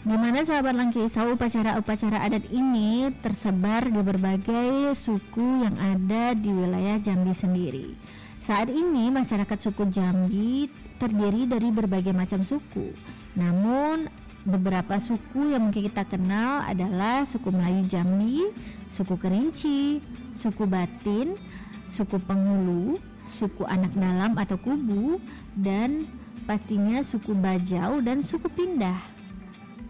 Di mana sahabat Langkisau, upacara-upacara adat ini tersebar di berbagai suku yang ada di wilayah Jambi sendiri. Saat ini masyarakat suku Jambi terdiri dari berbagai macam suku. Namun beberapa suku yang mungkin kita kenal adalah suku Melayu Jambi, suku Kerinci, suku Batin, suku Penghulu, suku Anak Dalam atau Kubu, dan pastinya suku Bajau dan suku Pindah.